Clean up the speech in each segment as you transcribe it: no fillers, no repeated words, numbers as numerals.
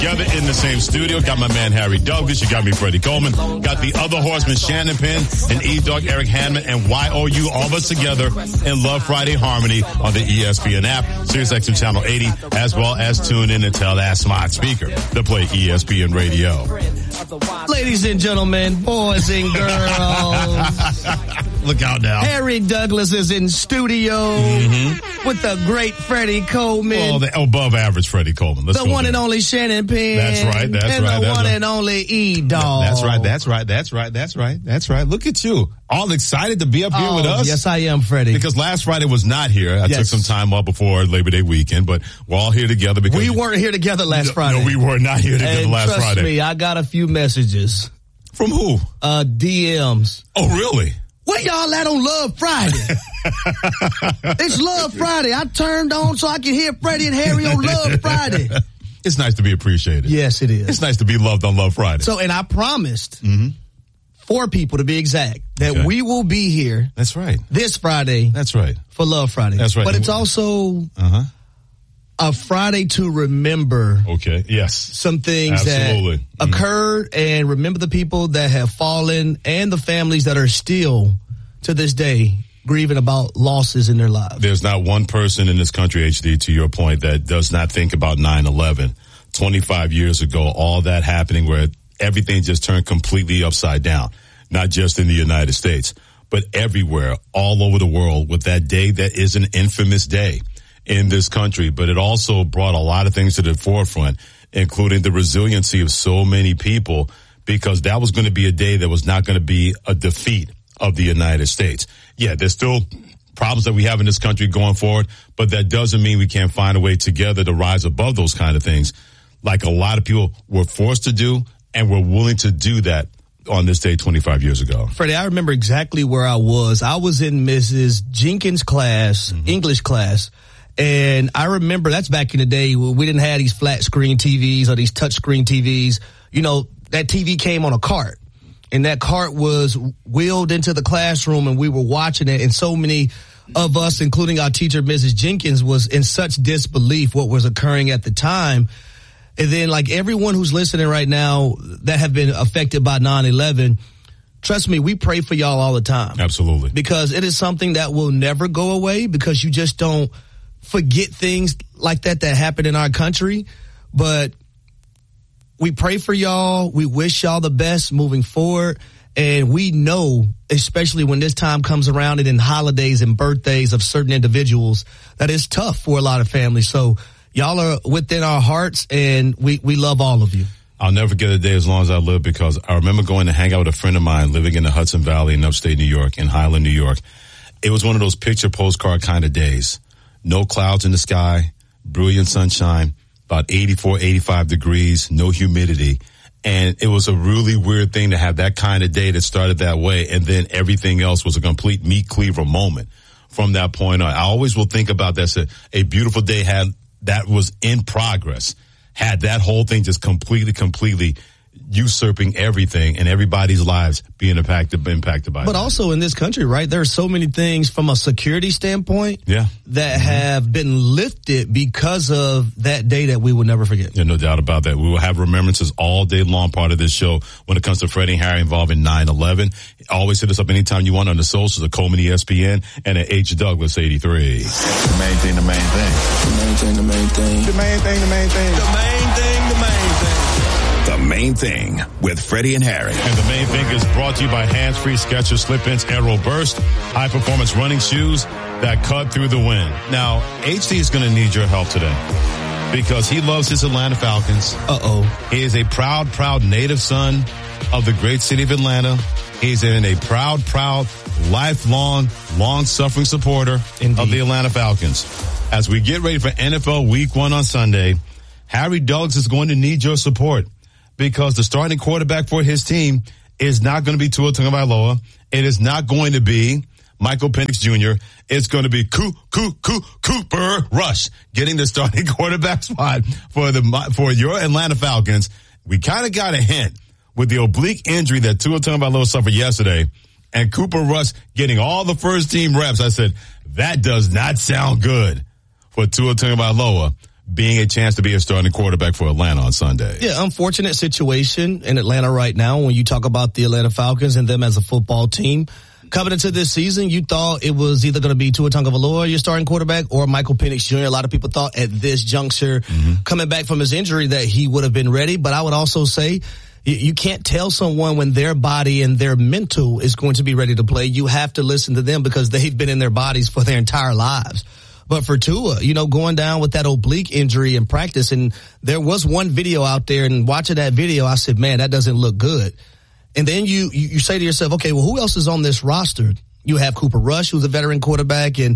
Together in the same studio, got my man Harry Douglas, you got me Freddie Coleman, got the other horseman Shannon Penn, and E-Dog Eric Hanman, and YOU, all of us together in Love Friday Harmony on the ESPN app, SiriusXM Channel 80, as well as tune in and tell that smart speaker to play ESPN Radio. Ladies and gentlemen, boys and girls. Look out now. Harry Douglas is in studio with the great Freddie Coleman. Oh, the above average Freddie Coleman. The one and only Shannon Penn. That's right. And the one and only E-Dog. That's right. Look at you. All excited to be up here with us. Yes, I am, Freddie. Because last Friday was not here. I took some time off before Labor Day weekend, but we're all here together because we weren't here together last Friday. No, we were not here together last Friday. Trust me, I got a few messages. From who? DMs. Oh, really? Where y'all at on Love Friday? It's Love Friday. I turned on so I can hear Freddie and Harry on Love Friday. It's nice to be appreciated. Yes, it is. It's nice to be loved on Love Friday. So, and I promised 4 people to be exact that we will be here. That's right. This Friday. That's right. For Love Friday. That's right. But it's also a Friday to remember. Okay. Yes. Some things that occurred and remember the people that have fallen and the families that are still to this day grieving about losses in their lives. There's not one person in this country, HD, to your point, that does not think about 9/11. 25 years ago, all that happening where everything just turned completely upside down, not just in the United States, but everywhere, all over the world, with that day that is an infamous day in this country. But it also brought a lot of things to the forefront, including the resiliency of so many people, because that was going to be a day that was not going to be a defeat of the United States. Yeah, there's still problems that we have in this country going forward, but that doesn't mean we can't find a way together to rise above those kind of things, like a lot of people were forced to do, and were willing to do that on this day 25 years ago. Freddie, I remember exactly where I was. I was in Mrs. Jenkins' class, English class, and I remember that's back in the day when we didn't have these flat screen TVs or these touch screen TVs. You know, that TV came on a cart, and that cart was wheeled into the classroom, and we were watching it, and so many of us, including our teacher, Mrs. Jenkins, was in such disbelief what was occurring at the time. And then, like everyone who's listening right now that have been affected by 9/11, trust me, we pray for y'all all the time. Absolutely. Because it is something that will never go away, because you just don't forget things like that happen in our country. But we pray for y'all. We wish y'all the best moving forward. And we know, especially when this time comes around and in holidays and birthdays of certain individuals, that it's tough for a lot of families. So y'all are within our hearts, and we love all of you. I'll never forget a day as long as I live, because I remember going to hang out with a friend of mine living in the Hudson Valley in upstate New York, in Highland, New York. It was one of those picture postcard kind of days. No clouds in the sky, brilliant sunshine, about 84, 85 degrees, no humidity. And it was a really weird thing to have that kind of day that started that way, and then everything else was a complete meat cleaver moment from that point on. I always will think about that. A beautiful day that was in progress, had that whole thing just completely usurping everything and everybody's lives being impacted by But that. also in this country, right, there are so many things from a security standpoint that have been lifted because of that day that we will never forget. Yeah, no doubt about that. We will have remembrances all day long, part of this show, when it comes to Freddie and Harry involving 9/11. Always hit us up anytime you want on the socials at Coleman ESPN and at H. Douglas 83. The main thing. The main thing. The main thing. The main thing. The main thing. The main thing. The main thing. The Main Thing with Freddie and Harry. And The Main Thing is brought to you by Hands-Free Skechers Slip-Ins Aero Burst, high-performance running shoes that cut through the wind. Now, HD is going to need your help today, because he loves his Atlanta Falcons. He is a proud native son of the great city of Atlanta. He's a proud, lifelong, long-suffering supporter of the Atlanta Falcons. As we get ready for NFL Week 1 on Sunday, Harry Douglas is going to need your support, because the starting quarterback for his team is not going to be Tua Tagovailoa. It is not going to be Michael Penix Jr. It's going to be Cooper Rush getting the starting quarterback spot for your Atlanta Falcons. We kind of got a hint with the oblique injury that Tua Tagovailoa suffered yesterday, and Cooper Rush getting all the first team reps. I said, that does not sound good for Tua Tagovailoa. being a chance to be a starting quarterback for Atlanta on Sunday. Yeah, unfortunate situation in Atlanta right now when you talk about the Atlanta Falcons and them as a football team. Coming into this season, you thought it was either going to be Tua Tagovailoa, your starting quarterback, or Michael Penix Jr. A lot of people thought at this juncture, coming back from his injury, that he would have been ready. But I would also say you can't tell someone when their body and their mental is going to be ready to play. You have to listen to them because they've been in their bodies for their entire lives. But for Tua, going down with that oblique injury in practice, and there was one video out there, and watching that video, I said, man, that doesn't look good. And then you say to yourself, okay, well, who else is on this roster? You have Cooper Rush, who's a veteran quarterback, and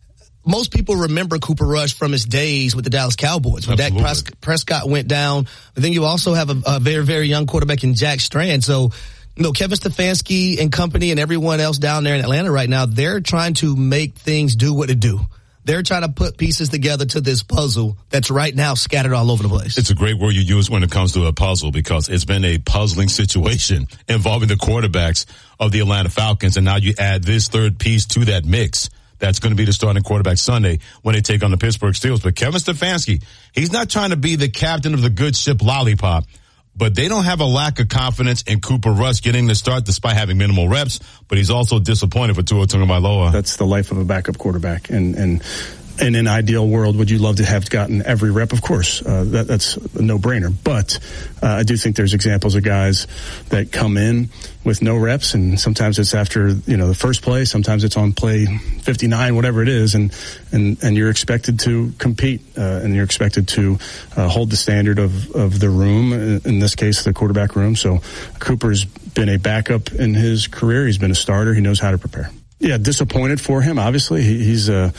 most people remember Cooper Rush from his days with the Dallas Cowboys when Dak Prescott went down. But then you also have a very, very young quarterback in Jack Strand. So, Kevin Stefanski and company and everyone else down there in Atlanta right now, they're trying to make things do what it do. They're trying to put pieces together to this puzzle that's right now scattered all over the place. It's a great word you use when it comes to a puzzle because it's been a puzzling situation involving the quarterbacks of the Atlanta Falcons. And now you add this third piece to that mix. That's going to be the starting quarterback Sunday when they take on the Pittsburgh Steelers. But Kevin Stefanski, he's not trying to be the captain of the good ship Lollipop. But they don't have a lack of confidence in Cooper Rush getting the start despite having minimal reps. But he's also disappointed for Tua Tagovailoa. That's the life of a backup quarterback. And in an ideal world, would you love to have gotten every rep? Of course, that's a no-brainer. But I do think there's examples of guys that come in with no reps, and sometimes it's after the first play, sometimes it's on play 59, whatever it is, and you're expected to compete, and you're expected to hold the standard of the room, in this case, the quarterback room. So Cooper's been a backup in his career. He's been a starter. He knows how to prepare. Yeah, disappointed for him. Obviously, he's a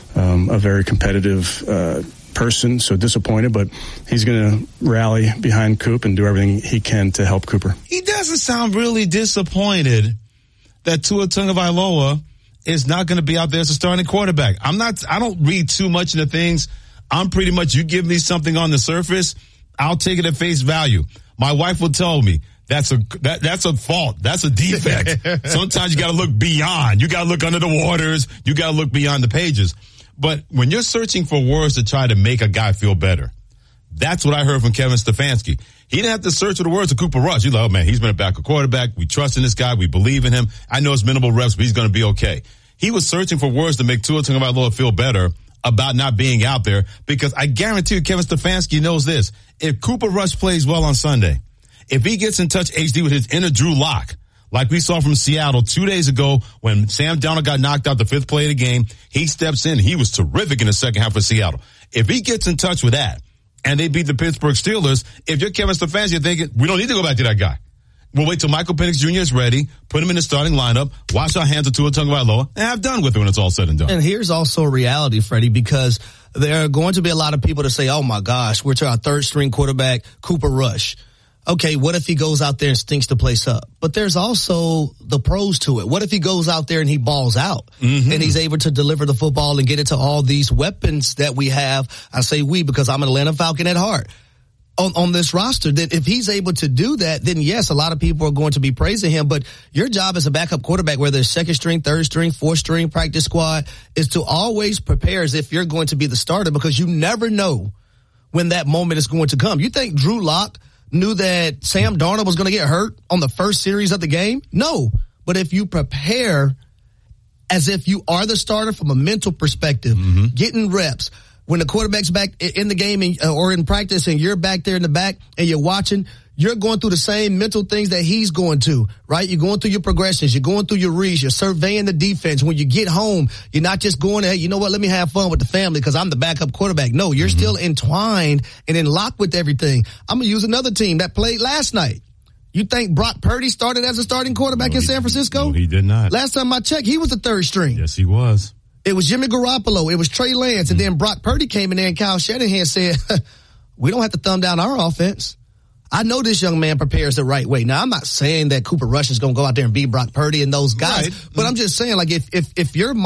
very competitive person, so disappointed, but he's going to rally behind Coop and do everything he can to help Cooper. He doesn't sound really disappointed that Tua Tagovailoa is not going to be out there as a starting quarterback. I don't read too much into things. I'm pretty much, you give me something on the surface, I'll take it at face value. My wife will tell me, that's a fault. That's a defect. Sometimes you got to look beyond. You got to look under the waters. You got to look beyond the pages. But when you're searching for words to try to make a guy feel better, that's what I heard from Kevin Stefanski. He didn't have to search for the words of Cooper Rush. He's like, oh man, he's been a backup quarterback. We trust in this guy. We believe in him. I know it's minimal reps, but he's going to be okay. He was searching for words to make Tua Tagovailoa feel better about not being out there, because I guarantee you Kevin Stefanski knows this. If Cooper Rush plays well on Sunday, if he gets in touch HD with his inner Drew Lock, like we saw from Seattle 2 days ago when Sam Darnold got knocked out the fifth play of the game, he steps in. He was terrific in the second half of Seattle. If he gets in touch with that and they beat the Pittsburgh Steelers, if you're Kevin Stefanski, you're thinking, we don't need to go back to that guy. We'll wait till Michael Penix Jr. is ready, put him in the starting lineup, wash our hands of Tua Tagovailoa, and have done with it when it's all said and done. And here's also a reality, Freddie, because there are going to be a lot of people to say, oh my gosh, we're to our third string quarterback, Cooper Rush. Okay, what if he goes out there and stinks the place up? But there's also the pros to it. What if he goes out there and he balls out and he's able to deliver the football and get it to all these weapons that we have? I say we because I'm an Atlanta Falcon at heart. On this roster, that if he's able to do that, then yes, a lot of people are going to be praising him. But your job as a backup quarterback, whether it's second string, third string, fourth string, practice squad, is to always prepare as if you're going to be the starter, because you never know when that moment is going to come. You think Drew Lock knew that Sam Darnold was going to get hurt on the first series of the game? No. But if you prepare as if you are the starter from a mental perspective, getting reps, when the quarterback's back in the game or in practice and you're back there in the back and you're watching, you're going through the same mental things that he's going to, right? You're going through your progressions. You're going through your reads. You're surveying the defense. When you get home, you're not just going, hey, you know what, let me have fun with the family because I'm the backup quarterback. No, you're still entwined and in lock with everything. I'm going to use another team that played last night. You think Brock Purdy started as a starting quarterback in San Francisco? No, he did not. Last time I checked, he was the third string. Yes, he was. It was Jimmy Garoppolo. It was Trey Lance. And then Brock Purdy came in there and Kyle Shanahan said, we don't have to thumb down our offense. I know this young man prepares the right way. Now, I'm not saying that Cooper Rush is going to go out there and beat Brock Purdy and those guys, but I'm just saying, like, if you're